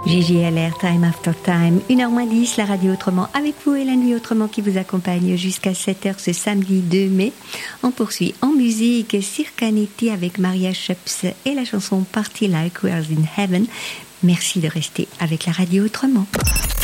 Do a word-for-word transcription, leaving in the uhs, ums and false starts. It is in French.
J J L R, Time After Time, une heure moins dix, la radio autrement avec vous et la nuit autrement qui vous accompagne jusqu'à sept heures ce samedi deux mai. On poursuit en musique Circanity avec Maria Schoeps et la chanson Party Like We're in Heaven. Merci de rester avec la radio autrement.